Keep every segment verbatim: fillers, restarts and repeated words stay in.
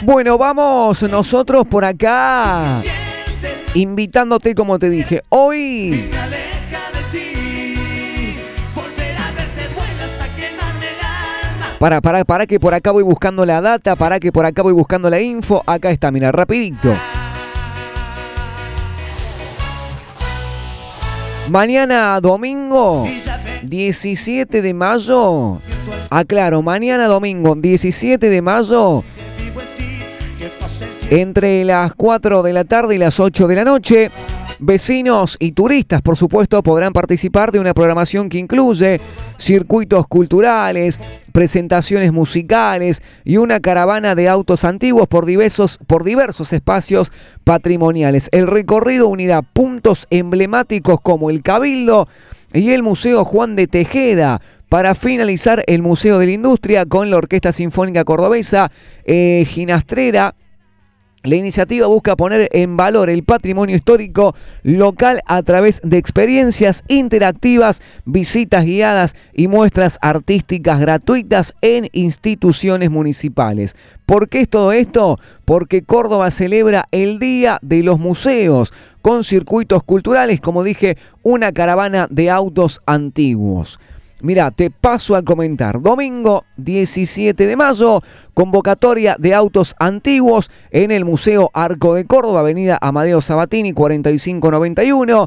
Bueno, vamos nosotros por acá invitándote, como te dije, hoy para, para, para que por acá voy buscando la data, para que por acá voy buscando la info. Acá está, mira, rapidito. Mañana domingo diecisiete de mayo, aclaro, mañana domingo diecisiete de mayo, entre las cuatro de la tarde y las ocho de la noche, vecinos y turistas, por supuesto, podrán participar de una programación que incluye circuitos culturales, presentaciones musicales y una caravana de autos antiguos por diversos, por diversos espacios patrimoniales. El recorrido unirá puntos emblemáticos como el Cabildo y el Museo Juan de Tejeda, para finalizar el Museo de la Industria con la Orquesta Sinfónica Cordobesa eh, Ginastrera. La iniciativa busca poner en valor el patrimonio histórico local a través de experiencias interactivas, visitas guiadas y muestras artísticas gratuitas en instituciones municipales. ¿Por qué es todo esto? Porque Córdoba celebra el Día de los Museos, con circuitos culturales, como dije, una caravana de autos antiguos. Mirá, te paso a comentar. Domingo diecisiete de mayo, convocatoria de autos antiguos en el Museo Arco de Córdoba, avenida Amadeo Sabatini, cuarenta y cinco noventa y uno.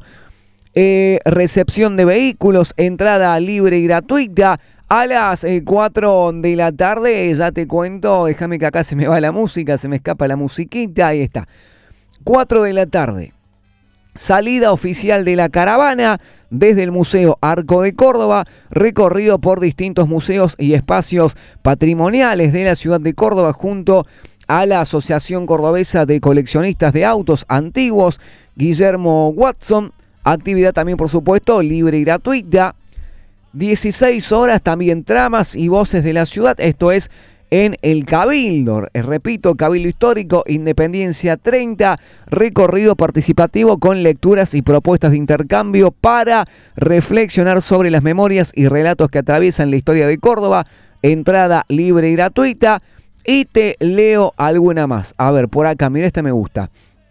Eh, recepción de vehículos, entrada libre y gratuita. A las eh, cuatro de la tarde, ya te cuento, déjame que acá se me va la música, se me escapa la musiquita, ahí está. cuatro de la tarde. Salida oficial de la caravana desde el Museo Arco de Córdoba, recorrido por distintos museos y espacios patrimoniales de la ciudad de Córdoba junto a la Asociación Cordobesa de Coleccionistas de Autos Antiguos, Guillermo Watson. Actividad también, por supuesto, libre y gratuita. dieciséis horas también tramas y voces de la ciudad, esto es en el Cabildo, eh, repito, Cabildo Histórico, Independencia treinta, recorrido participativo con lecturas y propuestas de intercambio para reflexionar sobre las memorias y relatos que atraviesan la historia de Córdoba, entrada libre y gratuita. Y te leo alguna más. A ver, por acá, mira, esta me gusta.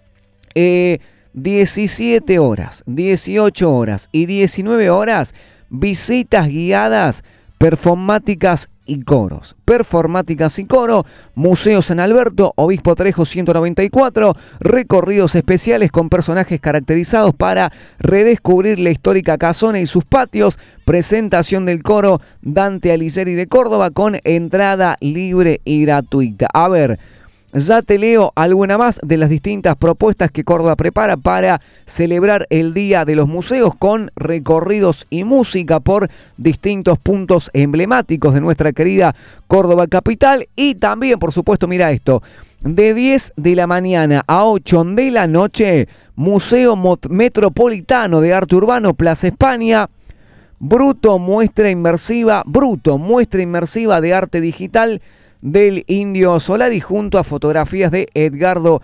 Eh, diecisiete horas, dieciocho horas y diecinueve horas, visitas guiadas, performáticas y coros. Performáticas y coro, Museo San Alberto, Obispo Trejo ciento noventa y cuatro, recorridos especiales con personajes caracterizados para redescubrir la histórica casona y sus patios, presentación del coro Dante Alighieri de Córdoba con entrada libre y gratuita. A ver, ya te leo alguna más de las distintas propuestas que Córdoba prepara para celebrar el Día de los Museos, con recorridos y música por distintos puntos emblemáticos de nuestra querida Córdoba capital. Y también, por supuesto, mira esto, de diez de la mañana a ocho de la noche, Museo Metropolitano de Arte Urbano, Plaza España. Bruto, muestra inmersiva, Bruto, muestra inmersiva de arte digital del Indio Solari junto a fotografías de Edgardo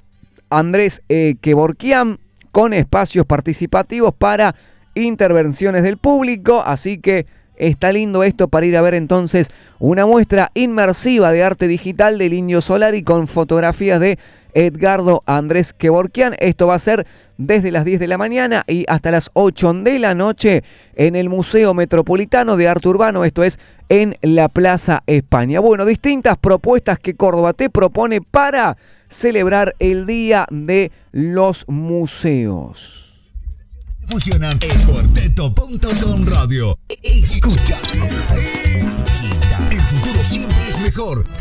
Andrés eh, Kevorkian, con espacios participativos para intervenciones del público. Así que está lindo esto para ir a ver entonces una muestra inmersiva de arte digital del Indio Solari con fotografías de Edgardo Andrés Kevorkian. Esto va a ser desde las diez de la mañana y hasta las ocho de la noche en el Museo Metropolitano de Arte Urbano, esto es en la Plaza España. Bueno, distintas propuestas que Córdoba te propone para celebrar el Día de los Museos. Fusionan el cuarteto punto com radio. Escucha. El futuro siempre es mejor.